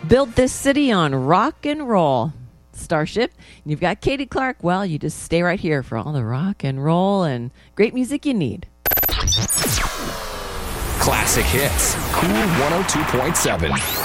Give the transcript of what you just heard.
Build this city on rock and roll. Starship. You've got Katie Clark. Well, you just stay right here for all the rock and roll and great music you need. Classic hits. Cool 102.7.